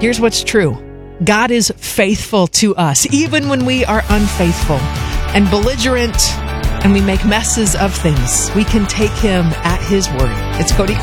Here's what's true. God is faithful to us, even when we are unfaithful and belligerent and we make messes of things. We can take him at his word. It's Cody